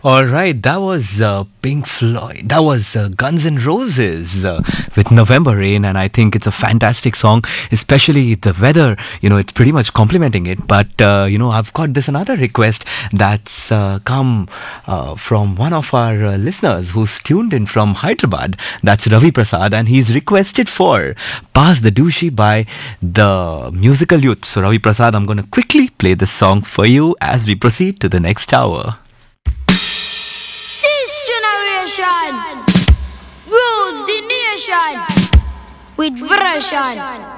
All right, that was Pink Floyd. That was Guns N' Roses with November Rain, and I think it's a fantastic song, especially the weather. It's pretty much complimenting it. But I've got this another request that's come from one of our listeners who's tuned in from Hyderabad. That's Ravi Prasad, and he's requested for "Pass the Douche" by the Musical Youth. So Ravi Prasad, I'm going to quickly play this song for you as we proceed to the next hour. Rules the nation with version.